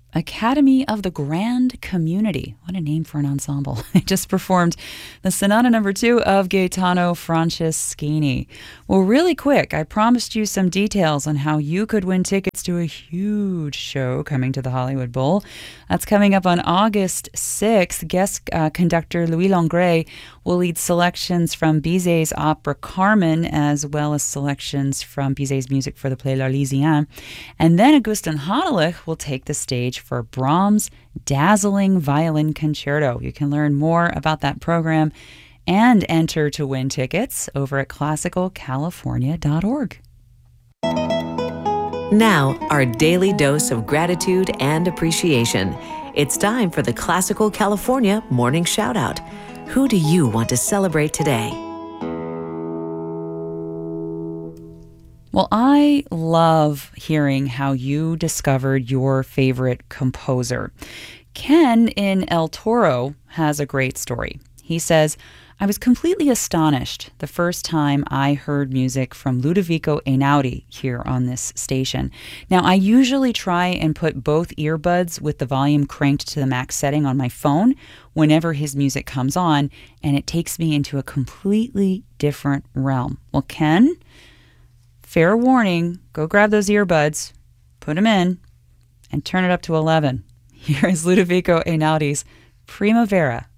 Academy of the Grand Community. What a name for an ensemble. They just performed the Sonata No. 2 of Gaetano Franceschini. Well, really quick, I promised you some details on how you could win tickets to a huge show coming to the Hollywood Bowl. That's coming up on August 6th. Guest conductor Louis Longret will lead selections from Bizet's opera Carmen, as well as selections from Bizet's music for the play L'Arlésienne. And then Augustin Hadelich will take the stage for Brahms' dazzling violin concerto. You can learn more about that program and enter to win tickets over at classicalcalifornia.org. Now, our daily dose of gratitude and appreciation. It's time for the Classical California Morning Shoutout. Who do you want to celebrate today? Well, I love hearing how you discovered your favorite composer. Ken in El Toro has a great story. He says, I was completely astonished the first time I heard music from Ludovico Einaudi here on this station. Now, I usually try and put both earbuds with the volume cranked to the max setting on my phone whenever his music comes on, and it takes me into a completely different realm. Well, Ken, fair warning, go grab those earbuds, put them in, and turn it up to 11. Here is Ludovico Einaudi's Primavera.